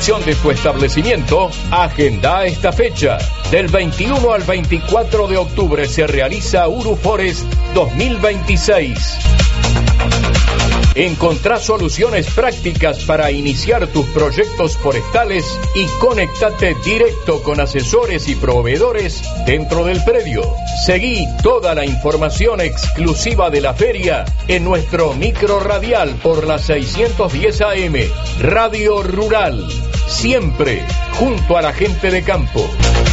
de tu establecimiento, agenda esta fecha. Del 21 al 24 de octubre se realiza UruForest 2026. Encontrá soluciones prácticas para iniciar tus proyectos forestales y conéctate directo con asesores y proveedores dentro del predio. Seguí toda la información exclusiva de la feria en nuestro micro radial por la 610 AM, Radio Rural. Siempre junto a la gente de campo.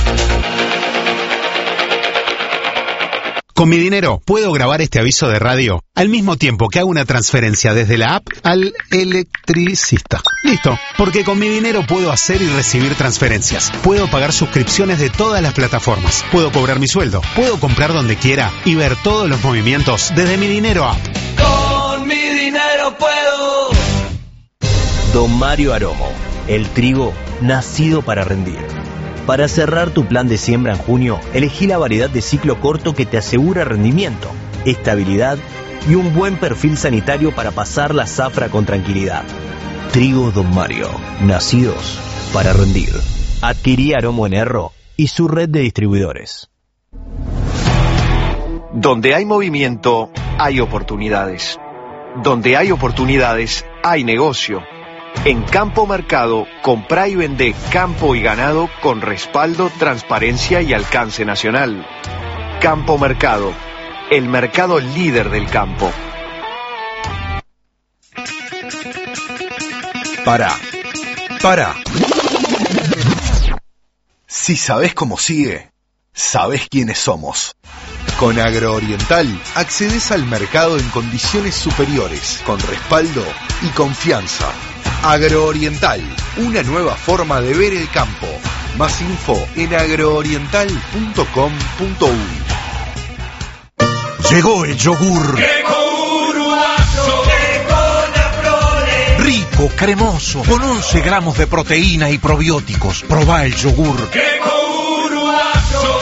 Con mi dinero puedo grabar este aviso de radio al mismo tiempo que hago una transferencia desde la app al electricista. Listo, porque con mi dinero puedo hacer y recibir transferencias. Puedo pagar suscripciones de todas las plataformas. Puedo cobrar mi sueldo. Puedo comprar donde quiera y ver todos los movimientos desde mi dinero app. Con mi dinero puedo. Don Mario Aromo, el trigo nacido para rendir. Para cerrar tu plan de siembra en junio, elegí la variedad de ciclo corto que te asegura rendimiento, estabilidad y un buen perfil sanitario para pasar la zafra con tranquilidad. Trigo Don Mario, nacidos para rendir. Adquirí Aromo en Erro y su red de distribuidores. Donde hay movimiento, hay oportunidades. Donde hay oportunidades, hay negocio. En Campo Mercado, comprá y vendé campo y ganado con respaldo, transparencia y alcance nacional. Campo Mercado, el mercado líder del campo. Pará. Si sabés cómo sigue, sabés quiénes somos. Con Agrooriental accedes al mercado en condiciones superiores, con respaldo y confianza. Agrooriental, una nueva forma de ver el campo. Más info en agrooriental.com.uy. Llegó el yogur. Llegó Uruguayo, Rico, cremoso, con 11 gramos de proteína y probióticos. Probá el yogur. Llegó Uruguayo,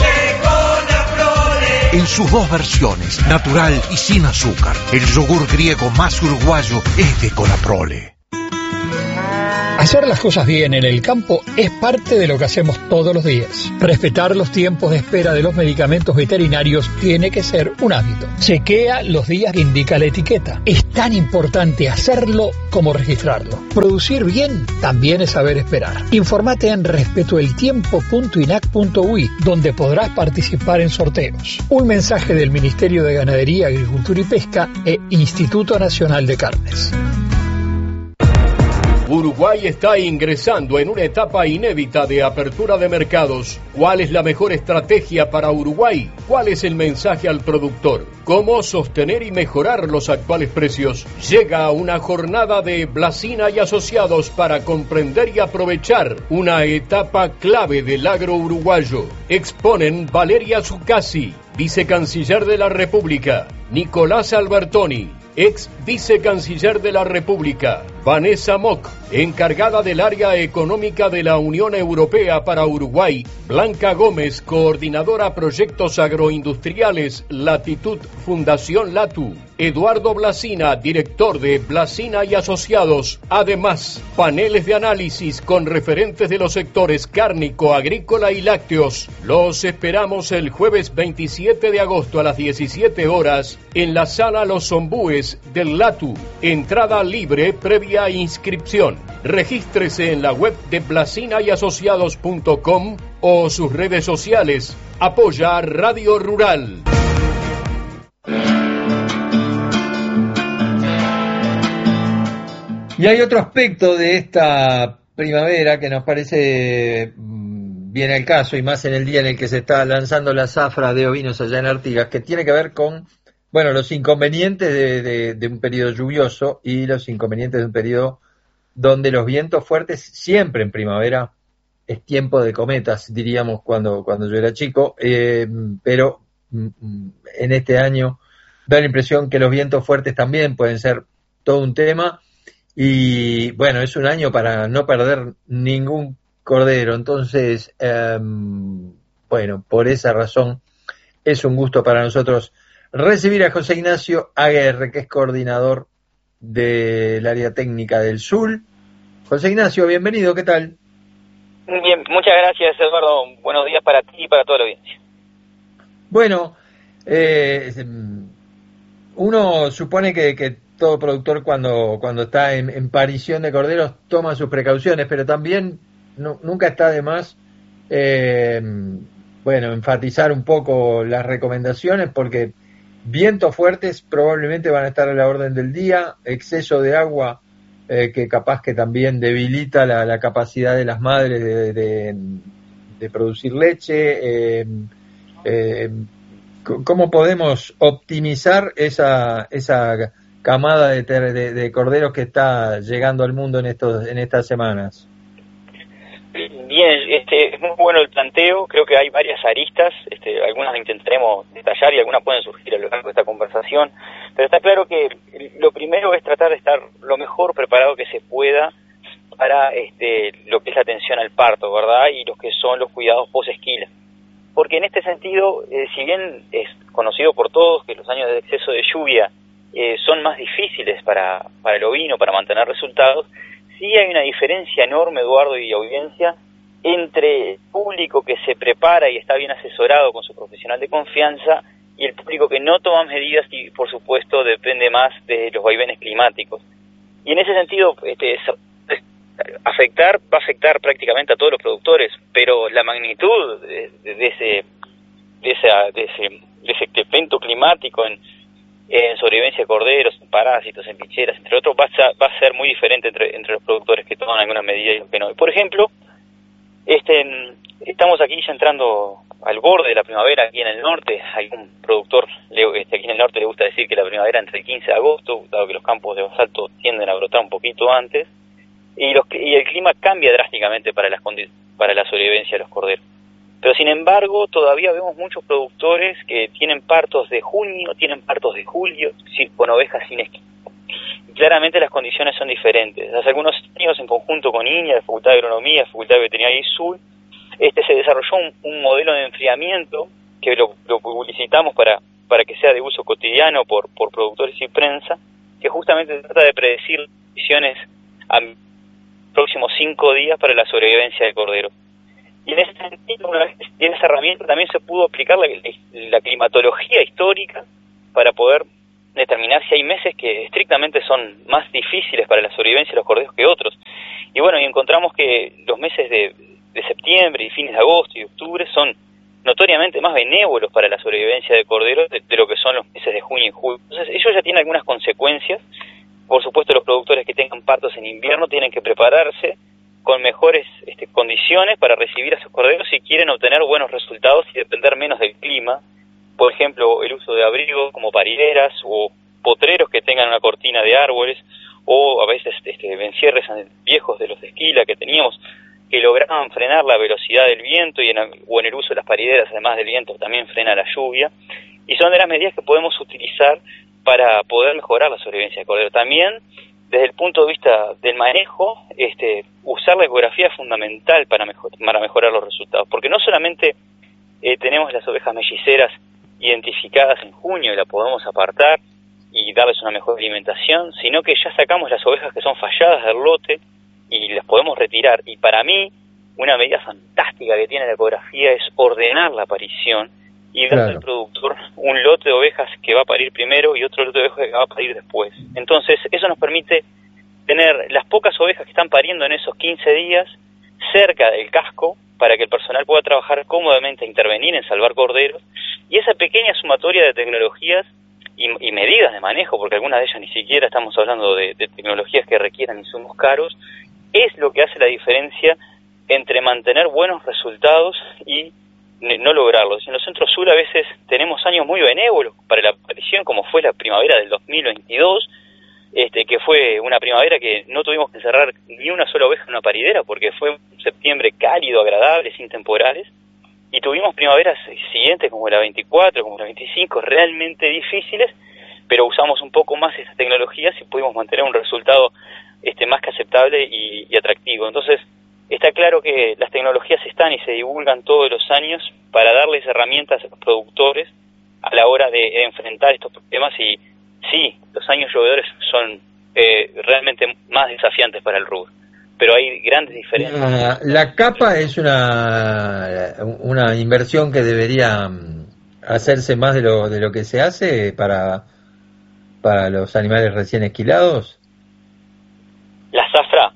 en sus dos versiones, natural y sin azúcar. El yogur griego más uruguayo es de Conaprole. Hacer las cosas bien en el campo es parte de lo que hacemos todos los días. Respetar los tiempos de espera de los medicamentos veterinarios tiene que ser un hábito. Chequea los días que indica la etiqueta. Es tan importante hacerlo como registrarlo. Producir bien también es saber esperar. Informate en respetoeltiempo.inac.uy, donde podrás participar en sorteos. Un mensaje del Ministerio de Ganadería, Agricultura y Pesca e Instituto Nacional de Carnes. Uruguay está ingresando en una etapa inédita de apertura de mercados. ¿Cuál es la mejor estrategia para Uruguay? ¿Cuál es el mensaje al productor? ¿Cómo sostener y mejorar los actuales precios? Llega una jornada de Blasina y Asociados para comprender y aprovechar una etapa clave del agro uruguayo. Exponen Valeria Zuccasi, vicecanciller de la República, Nicolás Albertoni, ex vicecanciller de la República, Vanessa Mock, encargada del área económica de la Unión Europea para Uruguay, Blanca Gómez, coordinadora proyectos agroindustriales, Latitud Fundación Latu, Eduardo Blasina, director de Blasina y Asociados. Además, paneles de análisis con referentes de los sectores cárnico, agrícola y lácteos. Los esperamos el jueves 27 de agosto a las 17 horas en la sala Los Ombúes del Latu. Entrada libre previa inscripción. Regístrese en la web de blasinayasociados.com o sus redes sociales. Apoya Radio Rural. Y hay otro aspecto de esta primavera que nos parece bien al caso, y más en el día en el que se está lanzando la zafra de ovinos allá en Artigas, que tiene que ver con, bueno, los inconvenientes de un periodo lluvioso y los inconvenientes de un periodo donde los vientos fuertes, siempre en primavera, es tiempo de cometas, diríamos cuando yo era chico, pero en este año da la impresión que los vientos fuertes también pueden ser todo un tema. Y bueno, es un año para no perder ningún cordero. Entonces, bueno, por esa razón es un gusto para nosotros recibir a José Ignacio Aguerre, que es coordinador del área técnica del SUL José Ignacio, bienvenido, ¿qué tal? Bien, muchas gracias, Eduardo. Buenos días para ti y para toda la audiencia. Bueno, uno supone que todo productor cuando está en parición de corderos toma sus precauciones, pero también nunca está de más enfatizar un poco las recomendaciones, porque vientos fuertes probablemente van a estar a la orden del día, exceso de agua que capaz que también debilita la capacidad de las madres de producir leche. ¿Cómo podemos optimizar esa camada de corderos que está llegando al mundo en estas semanas? Bien, es muy bueno el planteo. Creo que hay varias aristas, algunas intentaremos detallar y algunas pueden surgir a lo largo de esta conversación, pero está claro que lo primero es tratar de estar lo mejor preparado que se pueda para lo que es la atención al parto, ¿verdad? Y los que son los cuidados post-esquila. Porque en este sentido, si bien es conocido por todos que los años de exceso de lluvia son más difíciles para el ovino, para mantener resultados, sí hay una diferencia enorme, Eduardo y audiencia, entre el público que se prepara y está bien asesorado con su profesional de confianza y el público que no toma medidas y, por supuesto, depende más de los vaivenes climáticos. Y en ese sentido, va a afectar prácticamente a todos los productores, pero la magnitud de ese evento climático en sobrevivencia de corderos, en parásitos, en picheras, entre otros, va a ser muy diferente entre los productores que toman alguna medida y los que no. Por ejemplo, estamos aquí ya entrando al borde de la primavera aquí en el norte. Hay un productor aquí en el norte le gusta decir que la primavera entre el 15 de agosto, dado que los campos de basalto tienden a brotar un poquito antes, y el clima cambia drásticamente para la sobrevivencia de los corderos. Pero sin embargo, todavía vemos muchos productores que tienen partos de junio, tienen partos de julio, con ovejas sin esquila. Claramente las condiciones son diferentes. Hace algunos años, en conjunto con INIA, la Facultad de Agronomía, la Facultad de Veterinaria ISUL, se desarrolló un modelo de enfriamiento que lo publicitamos para que sea de uso cotidiano por productores y prensa, que justamente trata de predecir condiciones a los próximos 5 días para la sobrevivencia del cordero. Y en ese sentido, una vez que tiene esa herramienta, también se pudo aplicar la climatología histórica para poder determinar si hay meses que estrictamente son más difíciles para la sobrevivencia de los corderos que otros. Y bueno, y encontramos que los meses de septiembre y fines de agosto y octubre son notoriamente más benévolos para la sobrevivencia de corderos de lo que son los meses de junio y julio. Entonces, ellos ya tienen algunas consecuencias. Por supuesto, los productores que tengan partos en invierno tienen que prepararse con mejores condiciones para recibir a sus corderos si quieren obtener buenos resultados y depender menos del clima. Por ejemplo, el uso de abrigos como parideras o potreros que tengan una cortina de árboles, o a veces encierres viejos de los de esquila que teníamos que lograban frenar la velocidad del viento o en el uso de las parideras, además del viento, también frena la lluvia. Y son de las medidas que podemos utilizar para poder mejorar la sobrevivencia del cordero. También, desde el punto de vista del manejo, usar la ecografía es fundamental para mejorar los resultados, porque no solamente tenemos las ovejas melliceras identificadas en junio y la podemos apartar y darles una mejor alimentación, sino que ya sacamos las ovejas que son falladas del lote y las podemos retirar. Y para mí, una medida fantástica que tiene la ecografía es ordenar la aparición y darle al productor un lote de ovejas que va a parir primero y otro lote de ovejas que va a parir después. Entonces, eso nos permite tener las pocas ovejas que están pariendo en esos 15 días cerca del casco para que el personal pueda trabajar cómodamente e intervenir en salvar corderos. Y esa pequeña sumatoria de tecnologías y medidas de manejo, porque algunas de ellas ni siquiera estamos hablando de tecnologías que requieran insumos caros, es lo que hace la diferencia entre mantener buenos resultados y no lograrlos. En los centros sur a veces tenemos años muy benévolos para la aparición, como fue la primavera del 2022, que fue una primavera que no tuvimos que encerrar ni una sola oveja en una paridera, porque fue un septiembre cálido, agradable, sin temporales, y tuvimos primaveras siguientes como la 24, como la 25, realmente difíciles, pero usamos un poco más esas tecnologías y pudimos mantener un resultado más que aceptable y atractivo. Entonces, está claro que las tecnologías están y se divulgan todos los años para darles herramientas a los productores a la hora de enfrentar estos problemas, y sí, los años llovedores son realmente más desafiantes para el rubro. pero hay grandes diferencias. La capa es una inversión que debería hacerse más de lo que se hace para los animales recién esquilados. La zafra.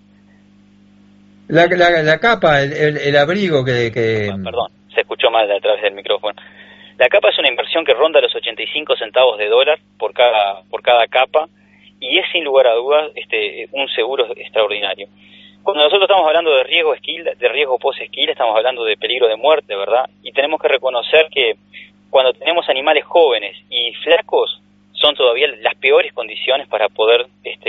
La capa, el abrigo que... Perdón, se escuchó mal a través del micrófono. La capa es una inversión que ronda los 85 centavos de dólar por cada capa, y es sin lugar a dudas un seguro extraordinario. Cuando nosotros estamos hablando de riesgo esquil, de riesgo post-esquil, estamos hablando de peligro de muerte, ¿verdad? Y tenemos que reconocer que cuando tenemos animales jóvenes y flacos, son todavía las peores condiciones para poder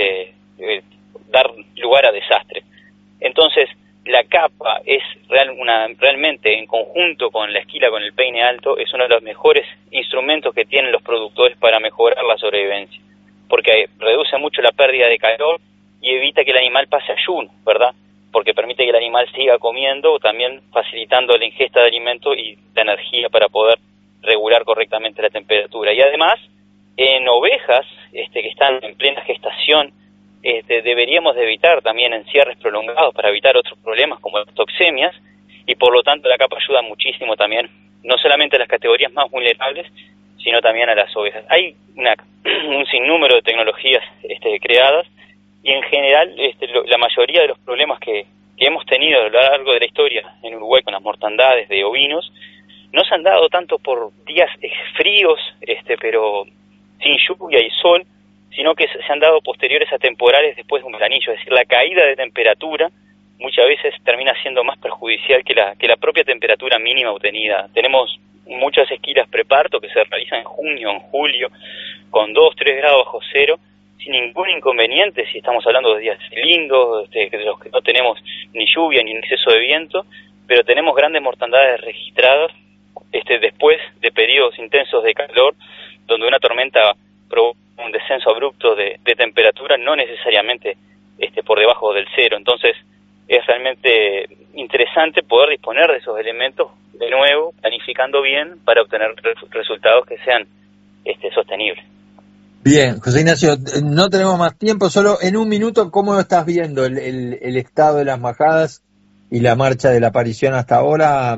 dar lugar a desastre. Entonces, la capa es realmente, en conjunto con la esquila, con el peine alto, es uno de los mejores instrumentos que tienen los productores para mejorar la sobrevivencia, porque reduce mucho la pérdida de calor y evita que el animal pase ayuno, ¿verdad? Porque permite que el animal siga comiendo, también facilitando la ingesta de alimento y la energía para poder regular correctamente la temperatura. Y además, en ovejas que están en plena gestación, deberíamos de evitar también encierres prolongados para evitar otros problemas como las toxemias, y por lo tanto la capa ayuda muchísimo también, no solamente a las categorías más vulnerables, sino también a las ovejas. Hay un sinnúmero de tecnologías creadas, y en general la mayoría de los problemas que hemos tenido a lo largo de la historia en Uruguay con las mortandades de ovinos no se han dado tanto por días fríos, pero sin lluvia y sol, sino que se han dado posteriores a temporales después de un veranillo. Es decir, la caída de temperatura muchas veces termina siendo más perjudicial que la propia temperatura mínima obtenida. Tenemos muchas esquilas preparto que se realizan en junio, en julio, con 2-3 grados bajo cero, sin ningún inconveniente, si estamos hablando de días lindos, de los que no tenemos ni lluvia ni exceso de viento, pero tenemos grandes mortandades registradas después de periodos intensos de calor, donde una tormenta provoca un descenso abrupto de temperatura, no necesariamente por debajo del cero. Entonces es realmente interesante poder disponer de esos elementos de nuevo, planificando bien para obtener resultados que sean sostenibles. Bien, José Ignacio, no tenemos más tiempo, solo en un minuto, ¿cómo estás viendo el estado de las majadas y la marcha de la aparición hasta ahora?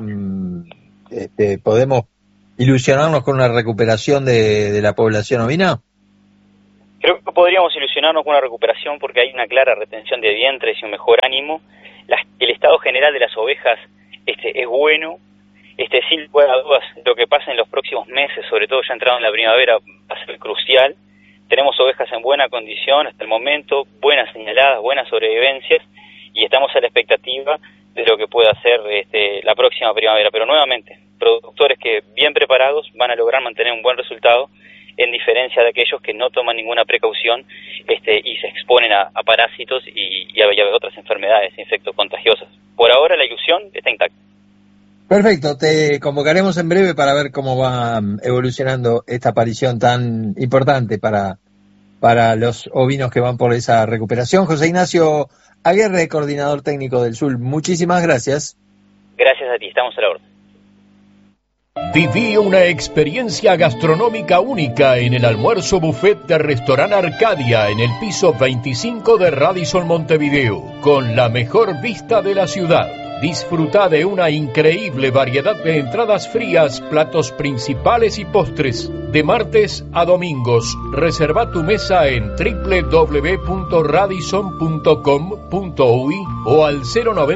¿Podemos ilusionarnos con una recuperación de la población ovina? Creo que podríamos ilusionarnos con una recuperación porque hay una clara retención de vientres y un mejor ánimo. El estado general de las ovejas es bueno. Sin lugar a dudas, lo que pasa en los próximos meses, sobre todo ya entrado en la primavera, va a ser crucial. Tenemos ovejas en buena condición hasta el momento, buenas señaladas, buenas sobrevivencias, y estamos a la expectativa de lo que pueda hacer la próxima primavera. Pero nuevamente, productores que bien preparados van a lograr mantener un buen resultado, en diferencia de aquellos que no toman ninguna precaución y se exponen a parásitos y a otras enfermedades, insectos contagiosos. Por ahora la ilusión está intacta. Perfecto, te convocaremos en breve para ver cómo va evolucionando esta aparición tan importante para los ovinos que van por esa recuperación. José Ignacio Aguerre, coordinador técnico del SUL, muchísimas gracias. Gracias a ti, estamos a la orden. Viví una experiencia gastronómica única en el almuerzo buffet de Restaurant Arcadia en el piso 25 de Radisson Montevideo, con la mejor vista de la ciudad. Disfruta de una increíble variedad de entradas frías, platos principales y postres. De martes a domingos, reserva tu mesa en www.radisson.com.uy o al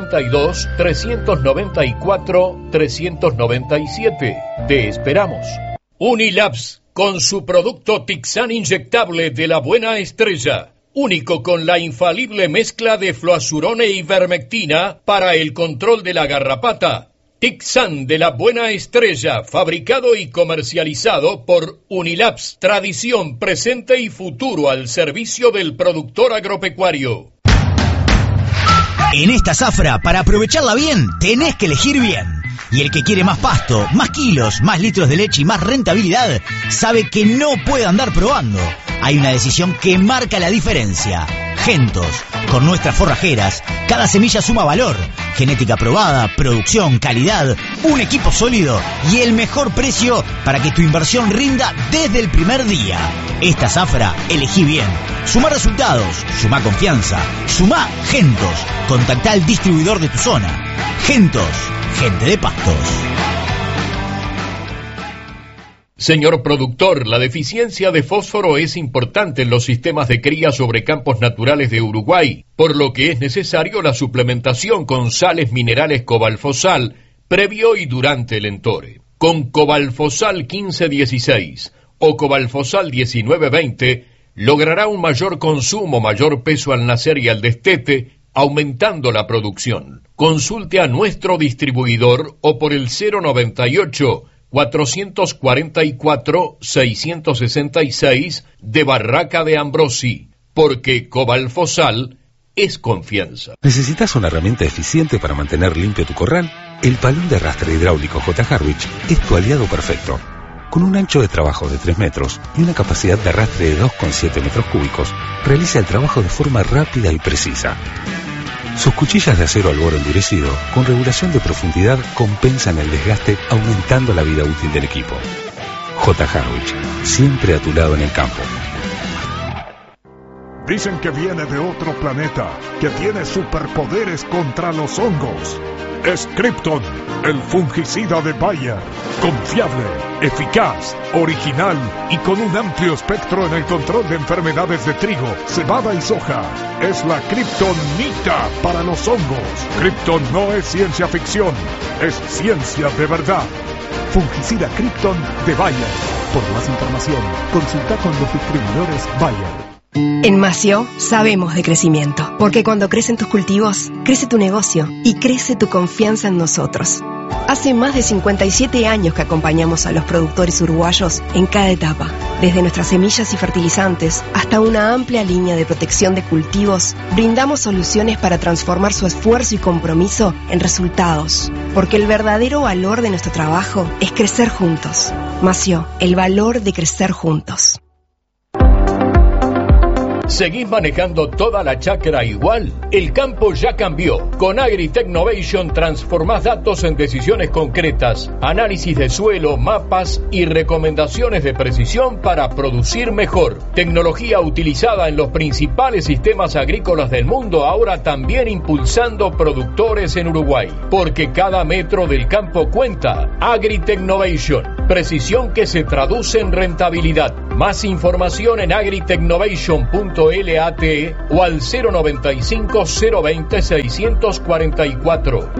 092-394-397. Te esperamos. Unilabs, con su producto Tixan inyectable de la buena estrella. Único con la infalible mezcla de fluazurone y ivermectina para el control de la garrapata. Tixan de la buena estrella, fabricado y comercializado por Unilabs. Tradición, presente y futuro al servicio del productor agropecuario. En esta zafra, para aprovecharla bien, tenés que elegir bien. Y el que quiere más pasto, más kilos, más litros de leche y más rentabilidad, sabe que no puede andar probando. hay una decisión que marca la diferencia. Gentos. Con nuestras forrajeras, cada semilla suma valor. Genética probada, producción, calidad, un equipo sólido y el mejor precio para que tu inversión rinda desde el primer día. Esta zafra, elegí bien. Suma resultados, suma confianza, suma Gentos. Contactá al distribuidor de tu zona. Gentos, gente de Pastos. Señor productor, la deficiencia de fósforo es importante en los sistemas de cría sobre campos naturales de Uruguay, por lo que es necesario la suplementación con sales minerales Cobalfosal previo y durante el entore. Con Cobalfosal 1516 o Cobalfosal 1920 logrará un mayor consumo, mayor peso al nacer y al destete, aumentando la producción. Consulte a nuestro distribuidor o por el 098 444-666 de Barraca de Ambrosi, porque Cobalfosal es confianza. ¿Necesitas una herramienta eficiente para mantener limpio tu corral? El palón de arrastre hidráulico J. Harwich es tu aliado perfecto. Con un ancho de trabajo de 3 metros y una capacidad de arrastre de 2,7 metros cúbicos, realiza el trabajo de forma rápida y precisa. Sus cuchillas de acero al borde endurecido, con regulación de profundidad, compensan el desgaste, aumentando la vida útil del equipo. J. Harwich, siempre a tu lado en el campo. Dicen que viene de otro planeta, que tiene superpoderes contra los hongos. Es Krypton, el fungicida de Bayer. Confiable, eficaz, original y con un amplio espectro en el control de enfermedades de trigo, cebada y soja. Es la Kryptonita para los hongos. Krypton no es ciencia ficción, es ciencia de verdad. Fungicida Krypton de Bayer. Por más información, consulta con los distribuidores Bayer. En Mació sabemos de crecimiento, porque cuando crecen tus cultivos, crece tu negocio y crece tu confianza en nosotros. Hace más de 57 años que acompañamos a los productores uruguayos en cada etapa, desde nuestras semillas y fertilizantes hasta una amplia línea de protección de cultivos. Brindamos soluciones para transformar su esfuerzo y compromiso en resultados, porque el verdadero valor de nuestro trabajo es crecer juntos. Mació, el valor de crecer juntos. ¿Seguís manejando toda la chacra igual? El campo ya cambió. Con AgriTechnovation transformás datos en decisiones concretas, análisis de suelo, mapas y recomendaciones de precisión para producir mejor. Tecnología utilizada en los principales sistemas agrícolas del mundo, ahora también impulsando productores en Uruguay. Porque cada metro del campo cuenta. AgriTechnovation. Precisión que se traduce en rentabilidad. Más información en agritechnovation.lat o al 095 020 644.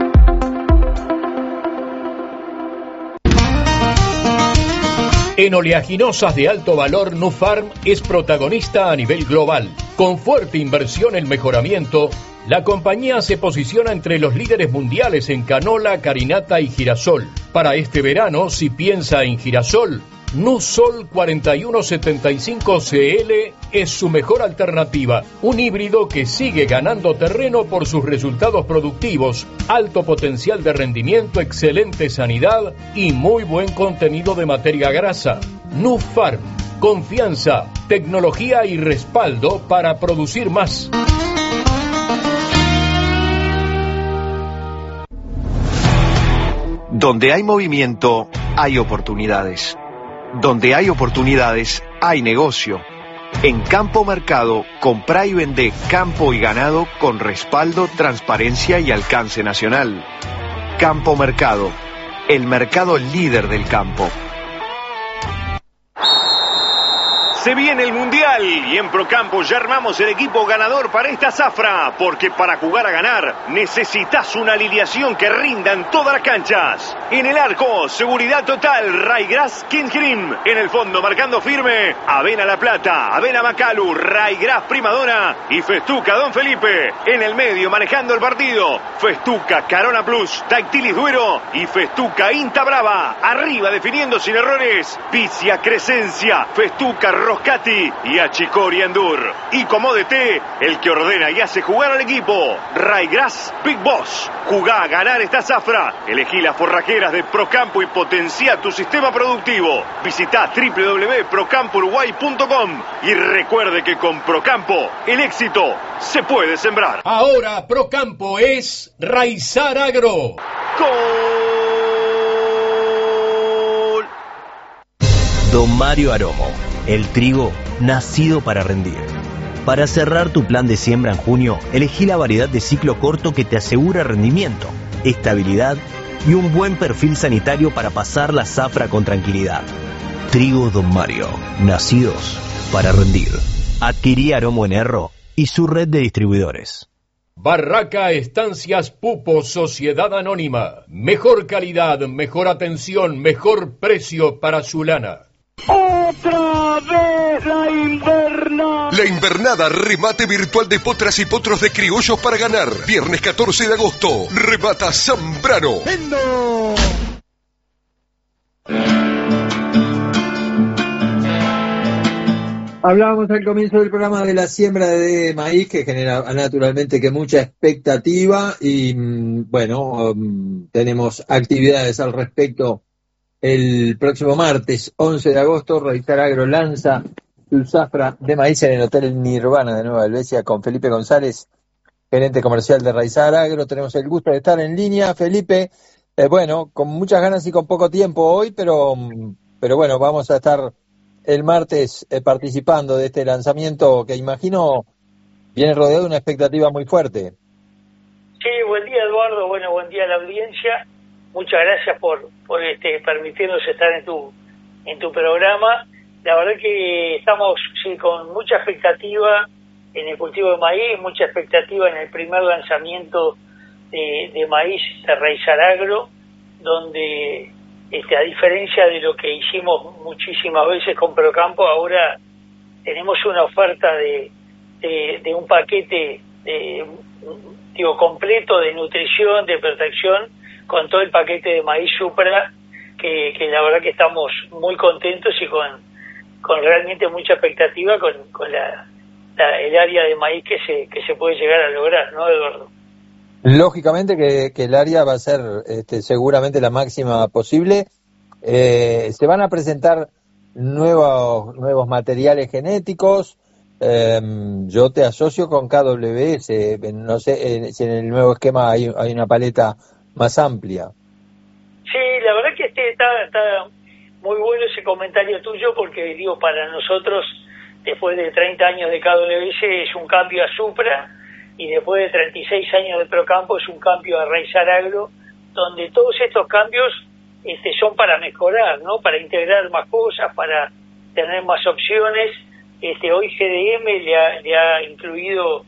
En oleaginosas de alto valor, Nufarm es protagonista a nivel global. Con fuerte inversión en mejoramiento, la compañía se posiciona entre los líderes mundiales en canola, carinata y girasol. Para este verano, si piensa en girasol, Nusol 4175CL es su mejor alternativa, un híbrido que sigue ganando terreno por sus resultados productivos, alto potencial de rendimiento, excelente sanidad y muy buen contenido de materia grasa. Nufarm, confianza, tecnología y respaldo para producir más. Donde hay movimiento, hay oportunidades. Donde hay oportunidades, hay negocio. En Campo Mercado, comprá y vendé campo y ganado con respaldo, transparencia y alcance nacional. Campo Mercado, el mercado líder del campo. Se viene el Mundial y en Procampo ya armamos el equipo ganador para esta zafra, porque para jugar a ganar necesitas una alineación que rinda en todas las canchas. En el arco, seguridad total, Raygrass Kingrim. En el fondo, marcando firme, Avena La Plata, Avena Macalu, Raygrass Primadona y Festuca Don Felipe. En el medio, manejando el partido, Festuca Carona Plus, Dactilis Duero y Festuca Inta Brava. Arriba, definiendo sin errores, Vicia Crescencia, Festuca Froscati y Achicori Endur. Y como DT, el que ordena y hace jugar al equipo, Raygrass Big Boss. Jugá a ganar esta zafra. Elegí las forrajeras de Procampo y potencia tu sistema productivo. Visita www.procampouruguay.com y recuerde que con Procampo el éxito se puede sembrar. Ahora Procampo es Raizar Agro. ¡Gol! Don Mario Aromo, el trigo nacido para rendir. Para cerrar tu plan de siembra en junio, elegí la variedad de ciclo corto que te asegura rendimiento, estabilidad y un buen perfil sanitario para pasar la zafra con tranquilidad. Trigo Don Mario, nacidos para rendir. Adquirí Aromo en Erro y su red de distribuidores. Barraca Estancias Pupo, Sociedad Anónima. Mejor calidad, mejor atención, mejor precio para su lana. ¡Otra vez la invernada! La invernada, remate virtual de potras y potros de criollos para ganar. Viernes 14 de agosto, remata Zambrano. ¡Vendo! Hablábamos al comienzo del programa de la siembra de maíz, que genera naturalmente que mucha expectativa y bueno, tenemos actividades al respecto. El próximo martes 11 de agosto, Raizar Agro lanza su zafra de maíz en el Hotel Nirvana de Nueva Helvecia con Felipe González, gerente comercial de Raizar Agro. Tenemos el gusto de estar en línea. Felipe, bueno, con muchas ganas y con poco tiempo hoy, pero bueno, vamos a estar el martes participando de este lanzamiento que imagino viene rodeado de una expectativa muy fuerte. Sí, buen día Eduardo, bueno, buen día a la audiencia. Muchas gracias por permitirnos estar en tu programa. La verdad que estamos con mucha expectativa en el cultivo de maíz, mucha expectativa en el primer lanzamiento de maíz de Raizar Agro, donde a diferencia de lo que hicimos muchísimas veces con Procampo, ahora tenemos una oferta de un paquete completo de nutrición, de protección, con todo el paquete de maíz Supra, que la verdad que estamos muy contentos y con realmente mucha expectativa con el área de maíz que se puede llegar a lograr, ¿no, Eduardo? Lógicamente que el área va a ser seguramente la máxima posible. Se van a presentar nuevos materiales genéticos. Yo te asocio con KWS. No sé si en el nuevo esquema hay una paleta más amplia. Sí, la verdad que está muy bueno ese comentario tuyo, porque digo, para nosotros, después de 30 años de KWS, es un cambio a Supra, y después de 36 años de Procampo es un cambio a Raizar Agro, donde todos estos cambios son para mejorar, ¿no? Para integrar más cosas, para tener más opciones. Hoy GDM le ha incluido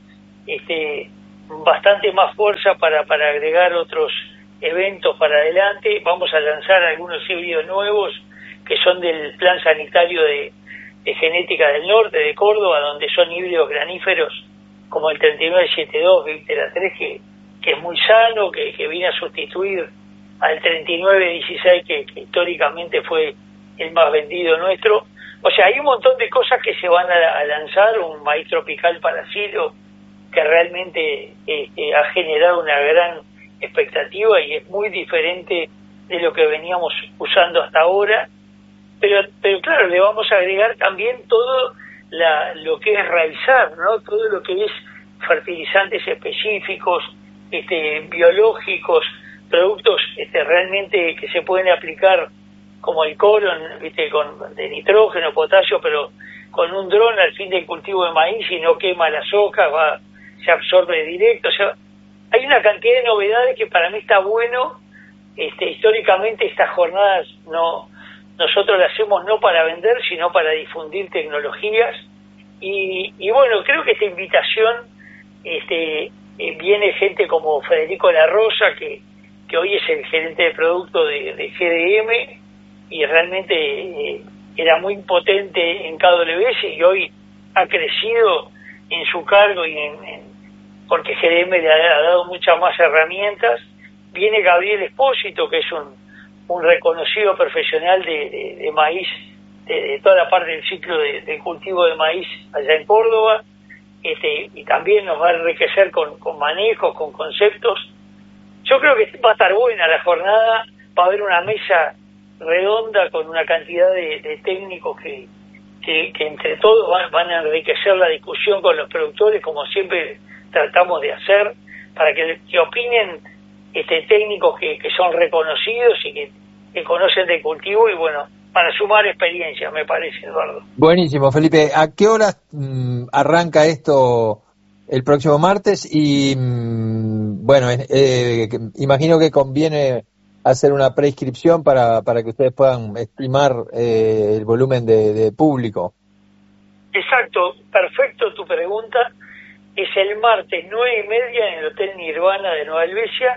bastante más fuerza para agregar otros eventos para adelante. Vamos a lanzar algunos híbridos nuevos que son del Plan Sanitario de Genética del Norte, de Córdoba, donde son híbridos graníferos como el 3972 Victera 3, que es muy sano, que viene a sustituir al 3916 que históricamente fue el más vendido nuestro. O sea, hay un montón de cosas que se van a lanzar, un maíz tropical para silo que realmente ha generado una gran expectativa y es muy diferente de lo que veníamos usando hasta ahora, pero claro, le vamos a agregar también todo lo que es Raizar, ¿no? Todo lo que es fertilizantes específicos, biológicos, productos realmente que se pueden aplicar como el Coron, de nitrógeno, potasio, pero con un dron al fin del cultivo de maíz y no quema las hojas, se absorbe directo. O sea, hay una cantidad de novedades que para mí está bueno. Históricamente estas jornadas nosotros las hacemos no para vender, sino para difundir tecnologías. Y bueno, creo que esta invitación viene gente como Federico La Rosa, que hoy es el gerente de producto de GDM, y realmente era muy potente en KWS y hoy ha crecido en su cargo y porque GDM le ha dado muchas más herramientas. Viene Gabriel Espósito, que es un reconocido profesional de maíz de toda la parte del ciclo de cultivo de maíz allá en Córdoba, y también nos va a enriquecer con manejos, con conceptos. Yo creo que va a estar buena la jornada, va a haber una mesa redonda con una cantidad de técnicos que entre todos van a enriquecer la discusión con los productores, como siempre tratamos de hacer, para que opinen técnicos que son reconocidos y que conocen de cultivo, y bueno, para sumar experiencia, me parece, Eduardo. Buenísimo, Felipe. ¿A qué horas arranca esto el próximo martes? Y bueno, imagino que conviene hacer una preinscripción para que ustedes puedan estimar el volumen de público. Exacto, perfecto tu pregunta. Es el martes 9:30 en el Hotel Nirvana de Nueva Helvecia.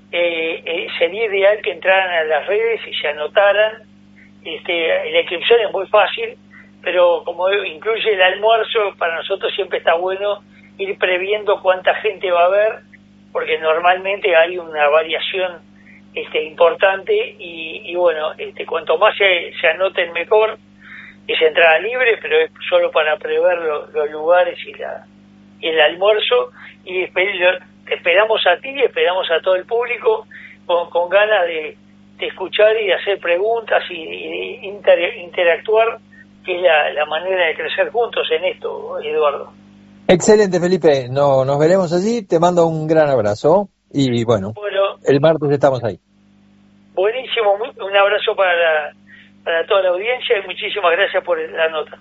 Sería ideal que entraran a las redes y se anotaran. La inscripción es muy fácil, pero como incluye el almuerzo, para nosotros siempre está bueno ir previendo cuánta gente va a haber, porque normalmente hay una variación importante, y bueno, cuanto más se anoten mejor. Es entrada libre, pero es solo para prever los lugares y el almuerzo, y te esperamos a ti y esperamos a todo el público con ganas de escuchar y de hacer preguntas y interactuar, que es la manera de crecer juntos en esto, Eduardo. Excelente, Felipe. Nos veremos allí. Te mando un gran abrazo y bueno, el martes estamos ahí. Buenísimo. Un abrazo para toda la audiencia y muchísimas gracias por la nota.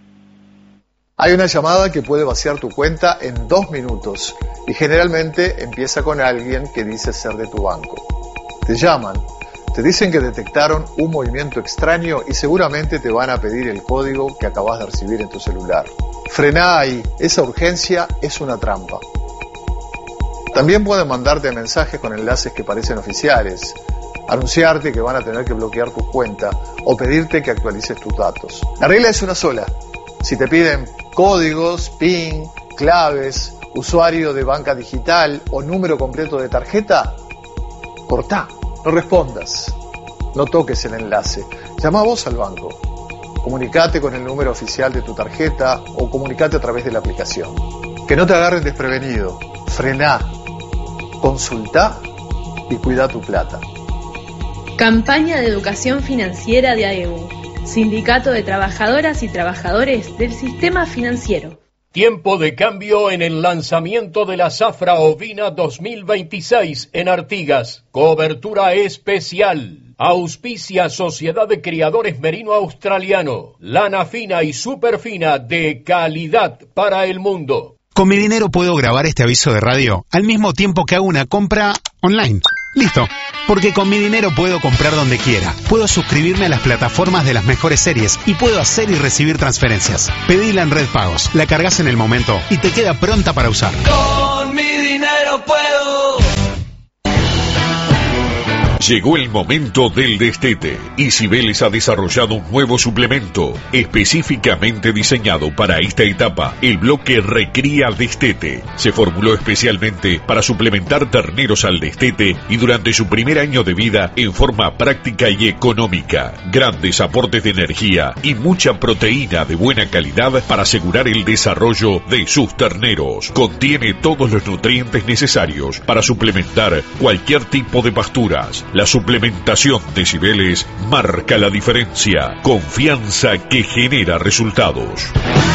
Hay una llamada que puede vaciar tu cuenta en 2 minutos y generalmente empieza con alguien que dice ser de tu banco. Te llaman, te dicen que detectaron un movimiento extraño y seguramente te van a pedir el código que acabas de recibir en tu celular. Frená ahí, esa urgencia es una trampa. También pueden mandarte mensajes con enlaces que parecen oficiales, anunciarte que van a tener que bloquear tu cuenta o pedirte que actualices tus datos. La regla es una sola. Si te piden códigos, PIN, claves, usuario de banca digital o número completo de tarjeta, cortá, no respondas, no toques el enlace, llama vos al banco, comunicate con el número oficial de tu tarjeta o comunicate a través de la aplicación. Que no te agarren desprevenido, frená, consultá y cuida tu plata. Campaña de educación financiera de AEU, Sindicato de Trabajadoras y Trabajadores del Sistema Financiero. Tiempo de cambio en el lanzamiento de la zafra ovina 2026 en Artigas. Cobertura especial. Auspicia Sociedad de Criadores Merino Australiano. Lana fina y super fina de calidad para el mundo. Con mi dinero puedo grabar este aviso de radio al mismo tiempo que hago una compra online. Listo. Porque con mi dinero puedo comprar donde quiera, puedo suscribirme a las plataformas de las mejores series y puedo hacer y recibir transferencias. Pedila en Red Pagos, la cargas en el momento y te queda pronta para usar. Con mi dinero puedo. Llegó el momento del destete y Cibeles ha desarrollado un nuevo suplemento específicamente diseñado para esta etapa, el bloque Recría Destete. Se formuló especialmente para suplementar terneros al destete y durante su primer año de vida en forma práctica y económica. Grandes aportes de energía y mucha proteína de buena calidad para asegurar el desarrollo de sus terneros. Contiene todos los nutrientes necesarios para suplementar cualquier tipo de pasturas. La suplementación de Cibeles marca la diferencia. Confianza que genera resultados.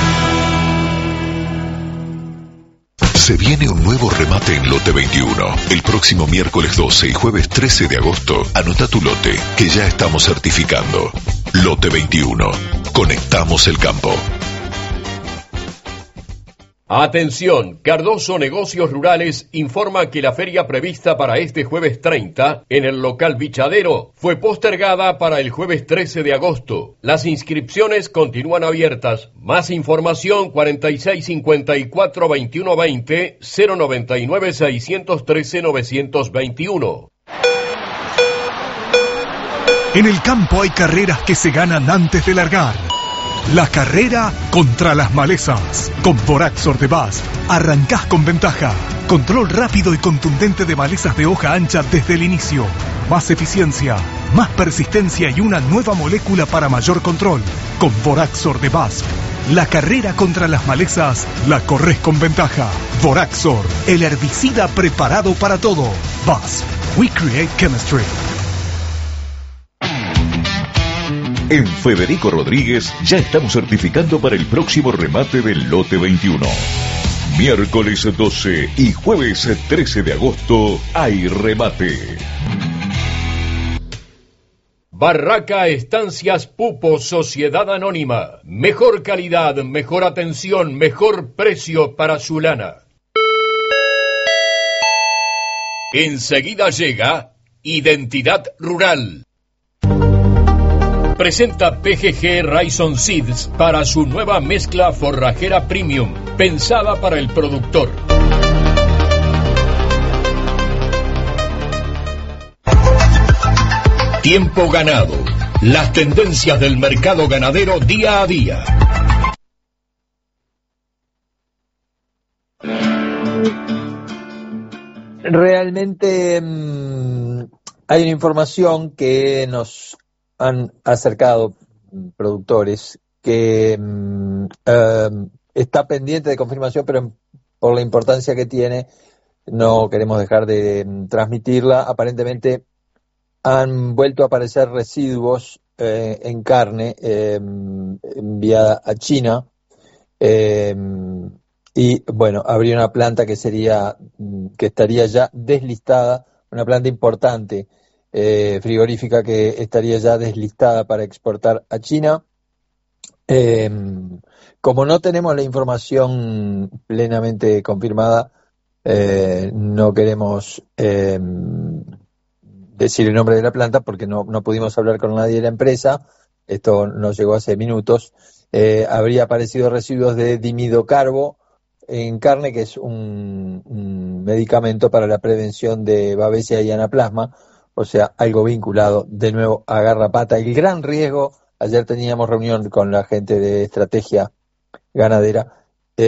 Se viene un nuevo remate en Lote 21. El próximo miércoles 12 y jueves 13 de agosto, anota tu lote, que ya estamos certificando. Lote 21. Conectamos el campo. Atención, Cardoso Negocios Rurales informa que la feria prevista para este jueves 30 en el local Bichadero fue postergada para el jueves 13 de agosto. Las inscripciones continúan abiertas. Más información 4654-2120 099-613-921. En el campo hay carreras que se ganan antes de largar. La carrera contra las malezas. Con Boraxor de BASF arrancás con ventaja. Control rápido y contundente de malezas de hoja ancha desde el inicio. más eficiencia, más persistencia y una nueva molécula para mayor control. Con Voraxor de BASF, la carrera contra las malezas la corres con ventaja. Voraxor, el herbicida preparado para todo. BASF, we create chemistry. En Federico Rodríguez ya estamos certificando para el próximo remate del lote 21. Miércoles 12 y jueves 13 de agosto hay remate. Barraca Estancias Pupo, Sociedad Anónima. Mejor calidad, mejor atención, mejor precio para su lana. Enseguida llega Identidad Rural. Presenta PGG Rhizome Seeds para su nueva mezcla forrajera premium, pensada para el productor. Tiempo ganado. Las tendencias del mercado ganadero día a día. Realmente hay una información que nos han acercado productores que está pendiente de confirmación, pero por la importancia que tiene no queremos dejar de transmitirla. Aparentemente han vuelto a aparecer residuos en carne enviada a China y bueno, habría una planta que estaría ya deslistada, una planta importante frigorífica que estaría ya deslistada para exportar a China. Como no tenemos la información plenamente confirmada, no queremos decir el nombre de la planta porque no pudimos hablar con nadie de la empresa. Esto nos llegó hace minutos. Habría aparecido residuos de dimidocarbo en carne, que es un medicamento para la prevención de babesia y anaplasma, o sea, algo vinculado de nuevo a garrapata. El gran riesgo, ayer teníamos reunión con la gente de estrategia ganadera,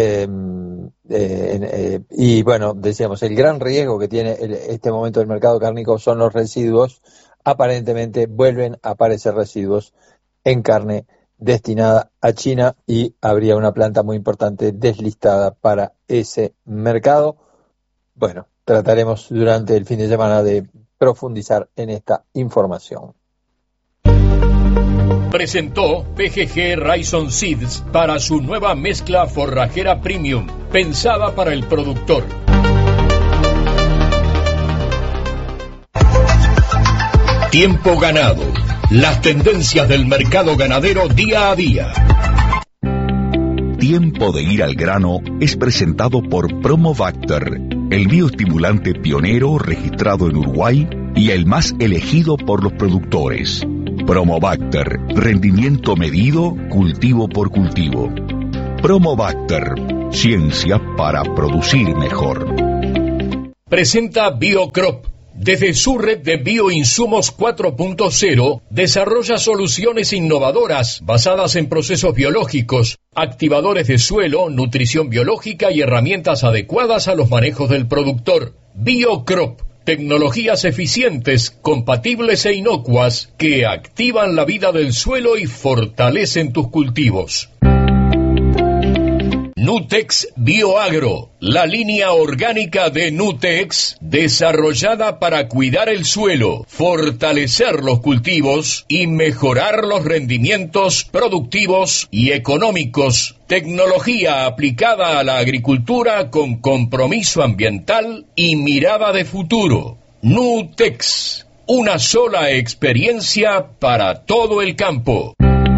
y bueno, decíamos, el gran riesgo que tiene este momento del mercado cárnico son los residuos. Aparentemente vuelven a aparecer residuos en carne destinada a China y habría una planta muy importante deslistada para ese mercado. Bueno, trataremos durante el fin de semana de profundizar en esta información. Presentó PGG Rhizome Seeds para su nueva mezcla forrajera premium, pensada para el productor. Tiempo ganado. Las tendencias del mercado ganadero día a día. Tiempo de ir al grano es presentado por Promobacter, el bioestimulante pionero registrado en Uruguay y el más elegido por los productores. Promobacter, rendimiento medido, cultivo por cultivo. Promobacter, ciencia para producir mejor. Presenta BioCrop. Desde su red de bioinsumos 4.0, desarrolla soluciones innovadoras basadas en procesos biológicos, activadores de suelo, nutrición biológica y herramientas adecuadas a los manejos del productor. BioCrop, tecnologías eficientes, compatibles e inocuas que activan la vida del suelo y fortalecen tus cultivos. Nutex Bioagro, la línea orgánica de Nutex, desarrollada para cuidar el suelo, fortalecer los cultivos y mejorar los rendimientos productivos y económicos. Tecnología aplicada a la agricultura con compromiso ambiental y mirada de futuro. Nutex, una sola experiencia para todo el campo.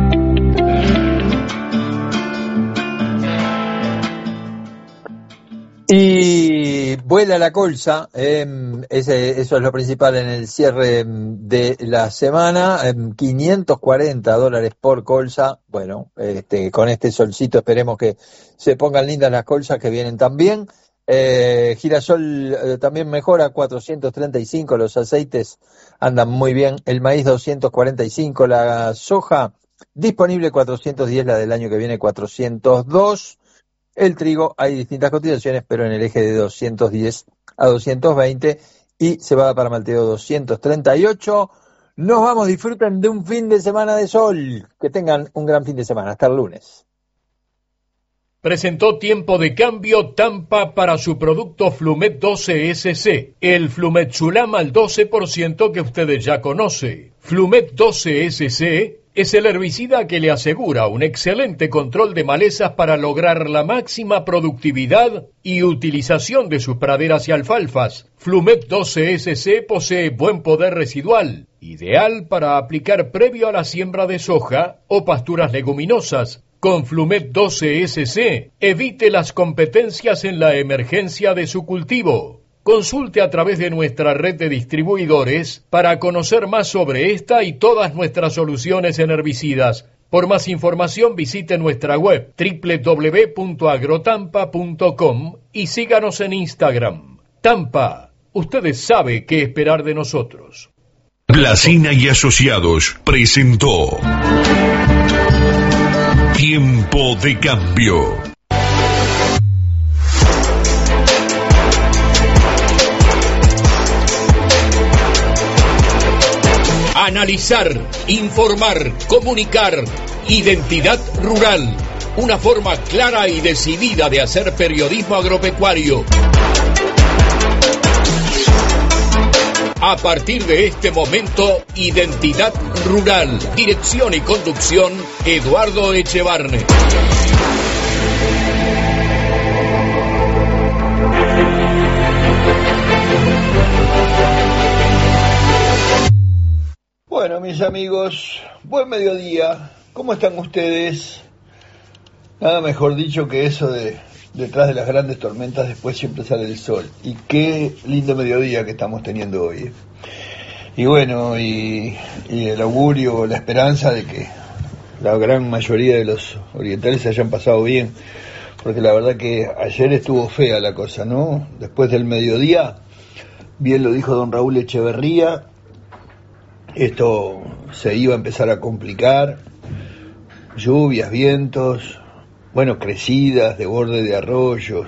Y vuela la colza, eso es lo principal en el cierre de la semana, $540 por colza. Bueno, con este solcito esperemos que se pongan lindas las colzas que vienen también. Girasol también mejora, 435, los aceites andan muy bien, el maíz 245, la soja disponible 410, la del año que viene 402. El trigo hay distintas cotizaciones, pero en el eje de 210 a 220, y cebada para malteo 238. Nos vamos, disfruten de un fin de semana de sol. Que tengan un gran fin de semana. Hasta el lunes. Presentó Tiempo de Cambio Tampa para su producto Flumet 12SC, el Flumetsulam al 12% que ustedes ya conoce. Flumet 12SC es el herbicida que le asegura un excelente control de malezas para lograr la máxima productividad y utilización de sus praderas y alfalfas. Flumet 12SC posee buen poder residual, ideal para aplicar previo a la siembra de soja o pasturas leguminosas. Con Flumet 12SC, evite las competencias en la emergencia de su cultivo. Consulte a través de nuestra red de distribuidores para conocer más sobre esta y todas nuestras soluciones en herbicidas. Por más información visite nuestra web www.agrotampa.com y síganos en Instagram. Tampa, ustedes saben qué esperar de nosotros. Placina y Asociados presentó Tiempo de Cambio. Analizar, informar, comunicar. Identidad Rural. Una forma clara y decidida de hacer periodismo agropecuario. A partir de este momento, Identidad Rural. Dirección y conducción, Eduardo Echevarne. Bueno, mis amigos, buen mediodía. ¿Cómo están ustedes? Nada mejor dicho que eso de detrás de las grandes tormentas después siempre sale el sol. Y qué lindo mediodía que estamos teniendo hoy. Y bueno, y el augurio, la esperanza de que la gran mayoría de los orientales se hayan pasado bien. Porque la verdad que ayer estuvo fea la cosa, ¿no? Después del mediodía, bien lo dijo don Raúl Echeverría, esto se iba a empezar a complicar. Lluvias, vientos, bueno, crecidas de borde de arroyos,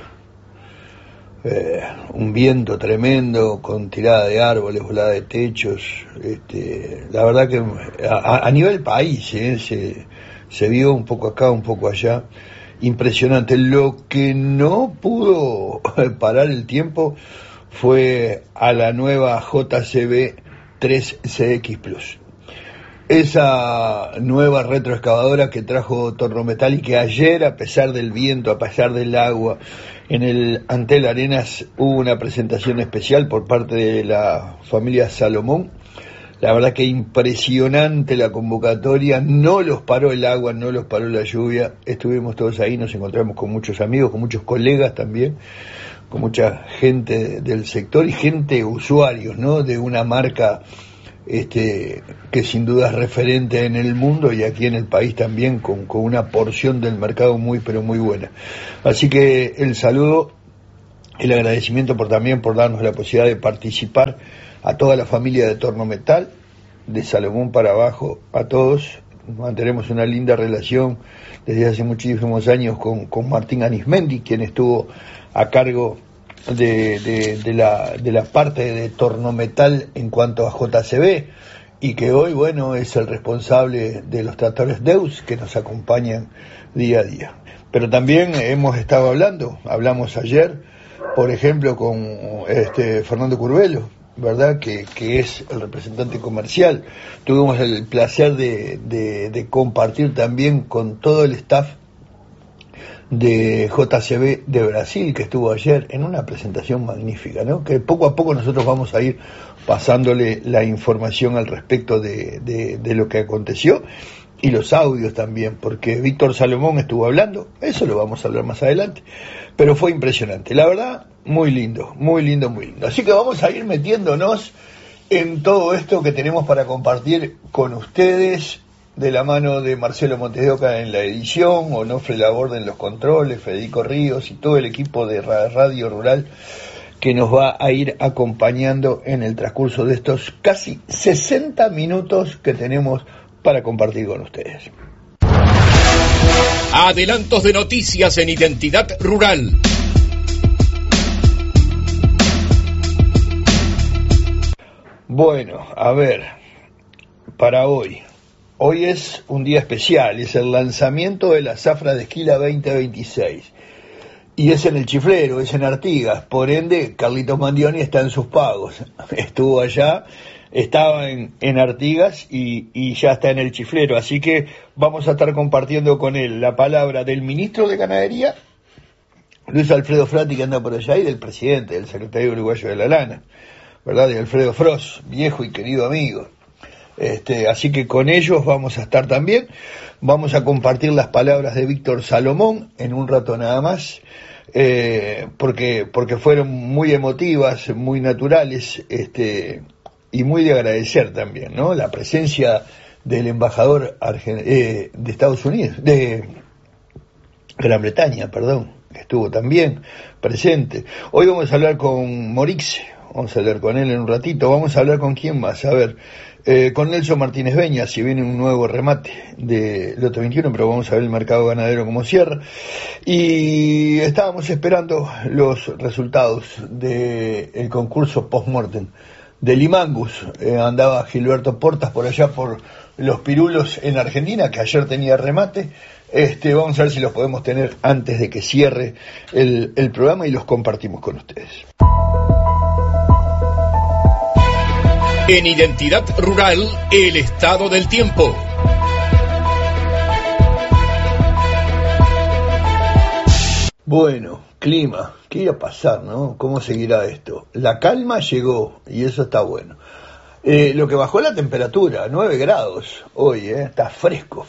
un viento tremendo con tirada de árboles, volada de techos. La verdad que a nivel país se vio un poco acá, un poco allá. Impresionante. Lo que no pudo parar el tiempo fue a la nueva JCB 3CX Plus. Esa nueva retroexcavadora que trajo Tornometal y que ayer, a pesar del viento, a pesar del agua, en el Antel Arenas hubo una presentación especial por parte de la familia Salomón. La verdad que impresionante la convocatoria, no los paró el agua, no los paró la lluvia, estuvimos todos ahí, nos encontramos con muchos amigos, con muchos colegas también, con mucha gente del sector y gente usuarios, ¿no? De una marca que sin duda es referente en el mundo y aquí en el país también, con una porción del mercado muy pero muy buena. Así que el saludo, el agradecimiento también por darnos la posibilidad de participar a toda la familia de Tornometal, de Salomón para abajo, a todos. Mantenemos una linda relación desde hace muchísimos años con Martín Anismendi, quien estuvo a cargo de la parte de Tornometal en cuanto a JCB, y que hoy, bueno, es el responsable de los tractores Deus que nos acompañan día a día. Pero también hablamos ayer, por ejemplo, con Fernando Curvelo, ¿verdad? Que es el representante comercial. Tuvimos el placer de compartir también con todo el staff de JCB de Brasil, que estuvo ayer en una presentación magnífica, ¿no? Que poco a poco nosotros vamos a ir pasándole la información al respecto de lo que aconteció y los audios también, porque Víctor Salomón estuvo hablando, eso lo vamos a hablar más adelante, pero fue impresionante, la verdad, muy lindo, muy lindo, muy lindo. Así que vamos a ir metiéndonos en todo esto que tenemos para compartir con ustedes, de la mano de Marcelo Montes de Oca en la edición, Onofre Laborde en los controles, Federico Ríos y todo el equipo de Radio Rural que nos va a ir acompañando en el transcurso de estos casi 60 minutos que tenemos para compartir con ustedes. Adelantos de noticias en Identidad Rural. Bueno, a ver, para hoy. Hoy es un día especial, es el lanzamiento de la Zafra de Esquila 2026. Y es en el Chiflero, es en Artigas, por ende Carlitos Mandioni está en sus pagos. Estuvo allá, estaba en Artigas y ya está en el Chiflero, así que vamos a estar compartiendo con él la palabra del ministro de Ganadería, Luis Alfredo Frati, que anda por allá, y del presidente, del secretario uruguayo de la lana, ¿verdad? De Alfredo Frost, viejo y querido amigo. Así que con ellos vamos a estar también. Vamos a compartir las palabras de Víctor Salomón en un rato nada más, porque fueron muy emotivas, muy naturales, y muy de agradecer también, ¿no? La presencia del embajador de Estados Unidos, de Gran Bretaña, perdón, que estuvo también presente. Hoy vamos a hablar con Morix, vamos a hablar con él en un ratito. Vamos a hablar con quién más, a ver, con Nelson Martínez Beña, si viene un nuevo remate de Lote 21, pero vamos a ver el mercado ganadero como cierra. Y estábamos esperando los resultados del concurso post-mortem de Limangus. Andaba Gilberto Portas por allá por los Pirulos en Argentina, que ayer tenía remate. Vamos a ver si los podemos tener antes de que cierre el programa y los compartimos con ustedes. En Identidad Rural, el estado del tiempo. Bueno, clima, ¿qué iba a pasar, no? ¿Cómo seguirá esto? La calma llegó y eso está bueno. Lo que bajó la temperatura, 9 grados hoy, está fresco.